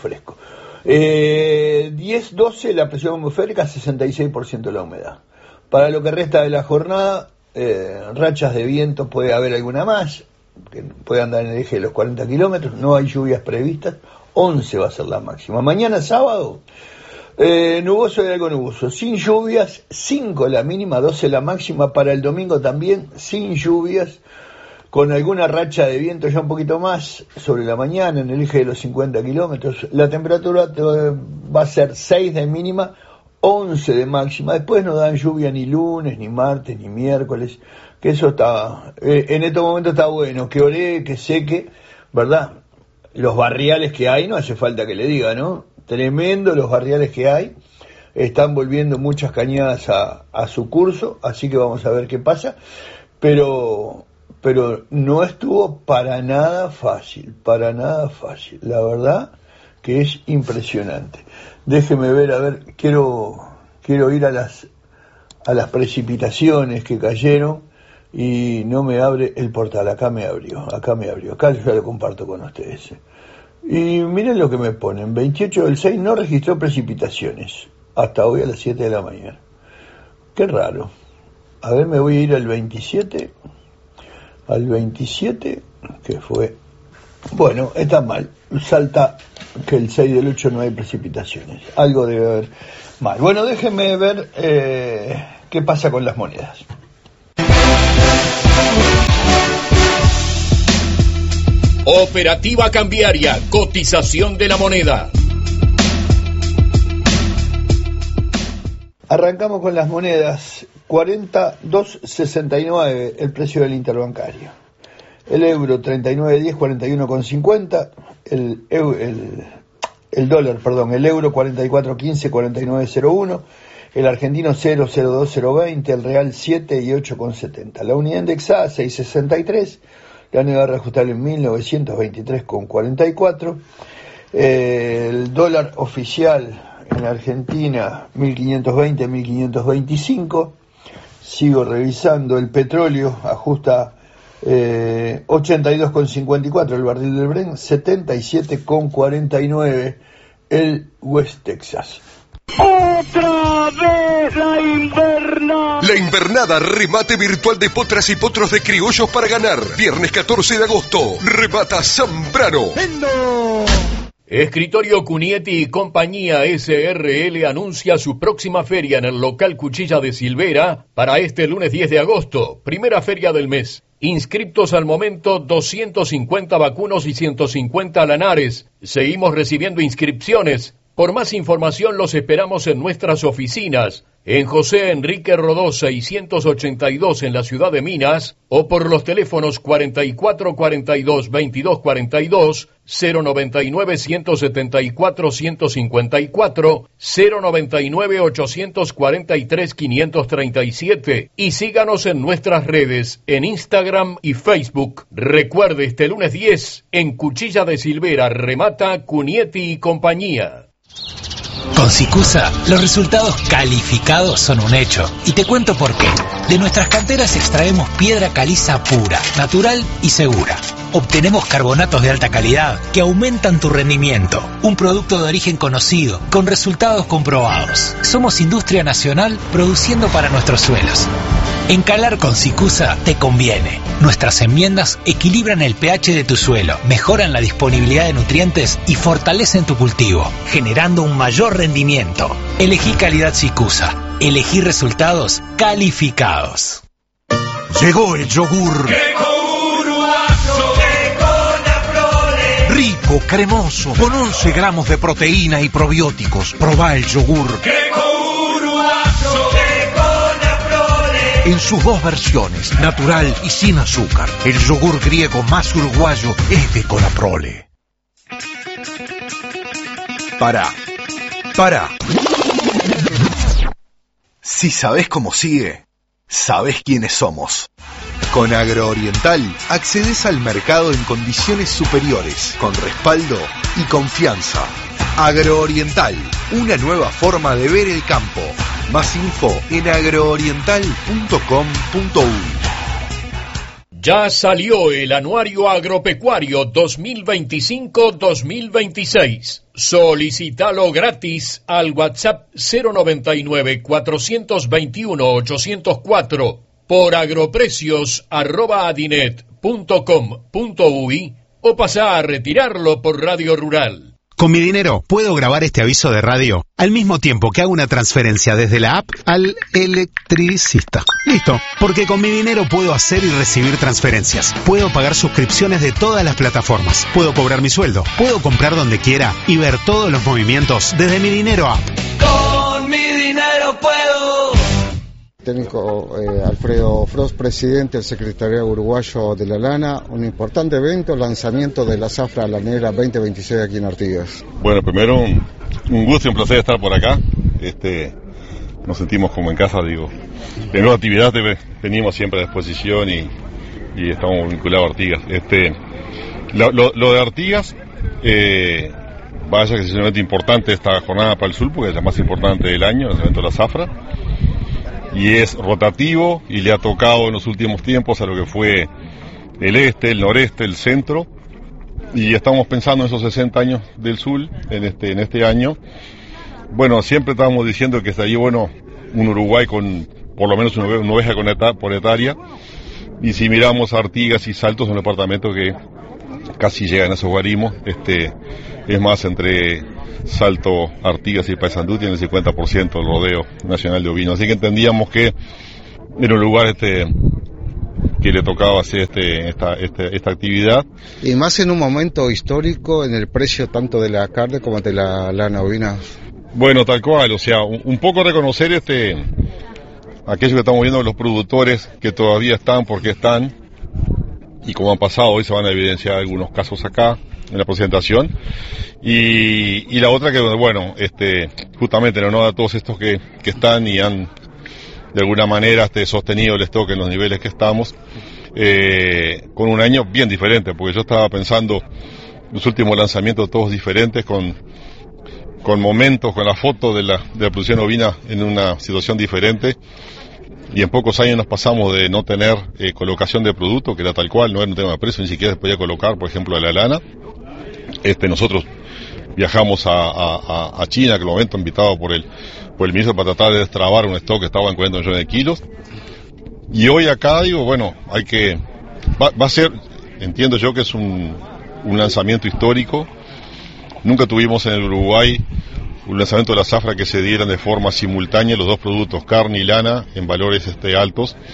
10, 12 la presión atmosférica, 66% la humedad. Para lo que resta de la jornada, rachas de viento, puede haber alguna más, que puede andar en el eje de los 40 kilómetros, no hay lluvias previstas, 11 va a ser la máxima. Mañana sábado, nuboso y algo nuboso, sin lluvias, 5 la mínima, 12 la máxima. Para el domingo también, sin lluvias, con alguna racha de viento ya un poquito más sobre la mañana, en el eje de los 50 kilómetros. La temperatura va a ser 6 de mínima, 11 de máxima. Después no dan lluvia ni lunes, ni martes, ni miércoles, que eso está, en estos momentos está bueno, que oree, que seque, ¿verdad? Los barriales que hay, no hace falta que le diga, ¿no? Tremendo los barriales que hay, están volviendo muchas cañadas a su curso, así que vamos a ver qué pasa, pero no estuvo para nada fácil, la verdad que es impresionante. Déjeme ver, a ver, quiero ir a las precipitaciones que cayeron y no me abre el portal. Acá me abrió, acá yo ya lo comparto con ustedes. Y miren lo que me ponen, 28 del 6 no registró precipitaciones hasta hoy a las 7 de la mañana. Qué raro. A ver, me voy a ir al 27, que fue, bueno, está mal, salta que el 6 del 8 no hay precipitaciones, algo debe haber mal. Bueno, déjenme ver qué pasa con las monedas. Operativa cambiaria, cotización de la moneda. Arrancamos con las monedas. 42.69 el precio del interbancario. El euro 39.10, 41.50. El dólar, perdón, el euro 44.15, 49.01. El argentino 0.02020, el real 7 y 8.70. La unidad indexada 6.63. La unidad reajustable en 1923.44. El dólar oficial en Argentina 1520, 1525. Sigo revisando. El petróleo ajusta 82.54 el barril del Brent, 77.49 el West Texas. ¡Otra vez la invernada! La invernada, remate virtual de potras y potros de criollos para ganar. Viernes 14 de agosto, remata Zambrano. Escritorio Cunietti y Compañía SRL anuncia su próxima feria en el local Cuchilla de Silvera para este lunes 10 de agosto, primera feria del mes. Inscriptos al momento 250 vacunos y 150 lanares. Seguimos recibiendo inscripciones. Por más información los esperamos en nuestras oficinas. en José Enrique Rodó 682 en la ciudad de Minas, o por los teléfonos 4442-2242, 099-174-154, 099-843-537, y síganos en nuestras redes, en Instagram y Facebook. Recuerde, este lunes 10, en Cuchilla de Silvera, remata Cunietti y compañía. Con Sicusa, los resultados calificados son un hecho. Y te cuento por qué. De nuestras canteras extraemos piedra caliza pura, natural y segura. Obtenemos carbonatos de alta calidad que aumentan tu rendimiento. Un producto de origen conocido, con resultados comprobados. Somos industria nacional produciendo para nuestros suelos. Encalar con Sicusa te conviene. Nuestras enmiendas equilibran el pH de tu suelo, mejoran la disponibilidad de nutrientes y fortalecen tu cultivo, generando un mayor rendimiento. Elegí calidad Sicusa. Elegí resultados calificados. Llegó el yogur. Rico, cremoso, con 11 gramos de proteína y probióticos. Probá el yogur. En sus dos versiones, natural y sin azúcar. El yogur griego más uruguayo es de Conaprole. Pará. Si sabés cómo sigue, sabés quiénes somos. Con Agrooriental accedes al mercado en condiciones superiores, con respaldo y confianza. Agrooriental, una nueva forma de ver el campo. Más info en agrooriental.com.uy. Ya salió el Anuario Agropecuario 2025-2026. Solicítalo gratis al WhatsApp 099-421-804 por agroprecios@adinet.com.uy o pasá a retirarlo por Radio Rural. Con mi dinero puedo grabar este aviso de radio al mismo tiempo que hago una transferencia desde la app al electricista. Listo, porque con mi dinero puedo hacer y recibir transferencias. Puedo pagar suscripciones de todas las plataformas. Puedo cobrar mi sueldo. Puedo comprar donde quiera y ver todos los movimientos desde mi dinero app. Con mi dinero puedo. Técnico Alfredo Frost, presidente del Secretariado Uruguayo de la Lana, un importante evento, lanzamiento de la Zafra Lanera 2026 aquí en Artigas. Bueno, primero un gusto y un placer estar por acá. Nos sentimos como en casa, digo. En nueva actividad venimos siempre a disposición y estamos vinculados a Artigas. Lo de Artigas, vaya que es un evento importante esta jornada para el sur, porque es la más importante del año, el evento de la Zafra. Y es rotativo y le ha tocado en los últimos tiempos a lo que fue el este, el noreste, el centro, y estamos pensando en esos 60 años del sur en este año. Bueno, siempre estábamos diciendo que estaría bueno un Uruguay con por lo menos una oveja monetaria, y si miramos Artigas y Salto, son departamentos que casi llegan a esos guarimos. Es más, entre Salto, Artigas y Paysandú tiene el 50% del rodeo nacional de ovinos, así que entendíamos que era un lugar que le tocaba hacer esta actividad. Y más en un momento histórico en el precio tanto de la carne como de la lana ovina. Bueno, tal cual, o sea, un poco reconocer aquello que estamos viendo de los productores que todavía están porque están, y como han pasado, hoy se van a evidenciar algunos casos acá en la presentación, y la otra que, bueno, justamente en honor a todos estos que están y han de alguna manera sostenido el stock en los niveles que estamos, con un año bien diferente, porque yo estaba pensando los últimos lanzamientos todos diferentes, con momentos, con la foto de la producción ovina en una situación diferente, y en pocos años nos pasamos de no tener colocación de producto, que era tal cual, no era un tema de precio, ni siquiera se podía colocar, por ejemplo, a la lana. Nosotros viajamos a China, que en el momento invitado por el ministro, para tratar de destrabar un stock que estaba en 40 millones de kilos, y hoy acá digo, bueno, va a ser, entiendo yo que es un lanzamiento histórico. Nunca tuvimos en el Uruguay un lanzamiento de la Zafra que se dieran de forma simultánea los dos productos, carne y lana, en valores altos,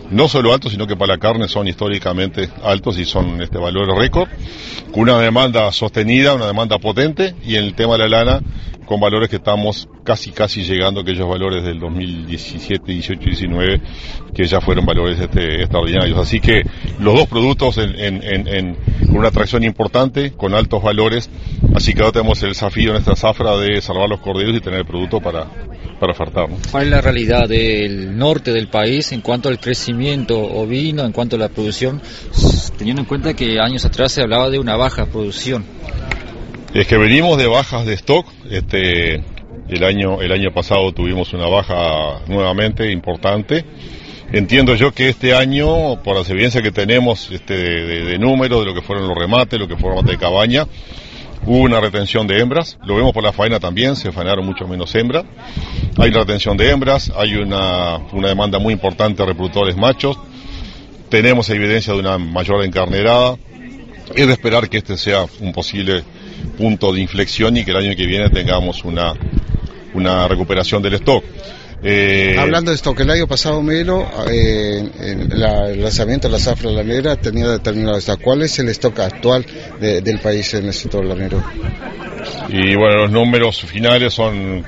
no solo altos, sino que para la carne son históricamente altos y son valores récord, con una demanda sostenida, una demanda potente, y en el tema de la lana, con valores que estamos casi llegando a aquellos valores del 2017, 18 y 19, que ya fueron valores extraordinarios. Así que los dos productos con una atracción importante, con altos valores, así que ahora tenemos el desafío en esta zafra de salvar los corderos y tener el producto para ofertar, ¿no? ¿Cuál es la realidad del norte del país en cuanto al crecimiento ovino, en cuanto a la producción, teniendo en cuenta que años atrás se hablaba de una baja producción? Es que venimos de bajas de stock. El año pasado tuvimos una baja nuevamente importante. Entiendo yo que este año, por las evidencias que tenemos de números, de lo que fueron los remates, lo que fue el remate de cabaña, hubo una retención de hembras. Lo vemos por la faena también, se faenaron mucho menos hembras. Hay retención de hembras, hay una demanda muy importante de reproductores machos. Tenemos evidencia de una mayor encarnerada. Es de esperar que este sea un posible punto de inflexión y que el año que viene tengamos una recuperación del stock. Hablando de stock, el año pasado, Melo, el lanzamiento de la zafra lanera tenía determinado stock. ¿Cuál es el stock actual del país en el sector lanero? Y bueno, los números finales son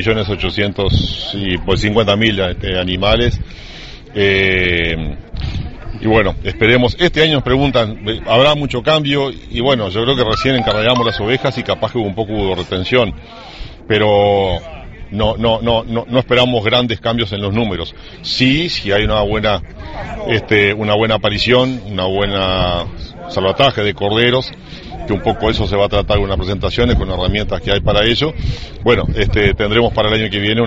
4.850.000 animales. Y bueno, esperemos. Este año nos preguntan, ¿habrá mucho cambio? Y bueno, yo creo que recién encarnamos las ovejas y capaz que hubo un poco de retención, pero no esperamos grandes cambios en los números. Sí hay una buena aparición, una buena salvataje de corderos, que un poco eso se va a tratar en unas presentaciones con herramientas que hay para ello. Bueno, tendremos para el año que viene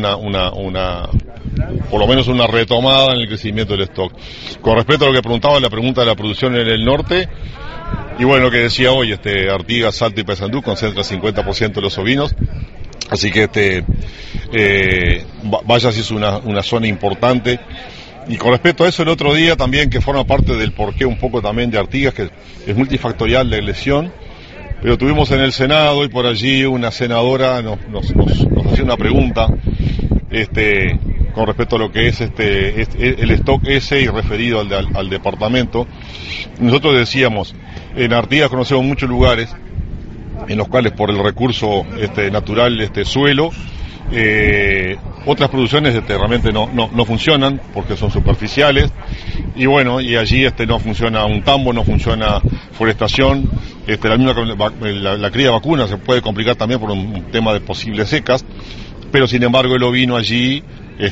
por lo menos una retomada en el crecimiento del stock. Con respecto a lo que preguntaba, la pregunta de la producción en el norte, y bueno, lo que decía hoy, Artigas, Salto y Paysandú concentra 50% de los ovinos, así que Vallas es una zona importante. Y con respecto a eso, el otro día también, que forma parte del porqué un poco también de Artigas, que es multifactorial la elección, pero tuvimos en el Senado y por allí una senadora nos hacía una pregunta con respecto a lo que es el stock ese y referido al departamento. Nosotros decíamos, en Artigas conocemos muchos lugares en los cuales por el recurso natural suelo, otras producciones realmente no funcionan porque son superficiales, y bueno, y allí no funciona un tambo, no funciona forestación, la cría de vacuna se puede complicar también por un tema de posibles secas, pero sin embargo el ovino allí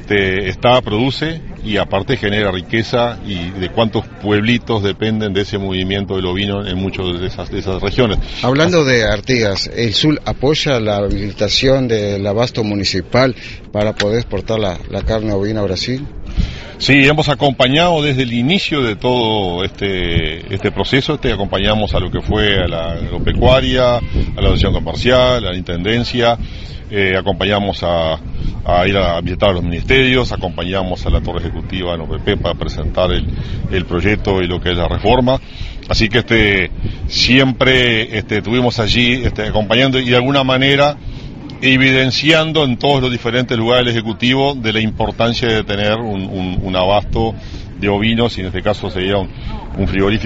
produce y aparte genera riqueza, y de cuántos pueblitos dependen de ese movimiento del ovino en muchas de esas regiones. Hablando de Artigas, ¿el SUL apoya la habilitación del abasto municipal para poder exportar la carne ovina a Brasil? Sí, hemos acompañado desde el inicio de todo este proceso, acompañamos a lo que fue a la agropecuaria, a la asociación comercial, a la intendencia, acompañamos a ir a visitar los ministerios, acompañamos a la torre ejecutiva en OPP para presentar el proyecto y lo que es la reforma, así que siempre estuvimos allí acompañando y de alguna manera evidenciando en todos los diferentes lugares del Ejecutivo de la importancia de tener un abasto de ovinos, y en este caso sería un frigorífico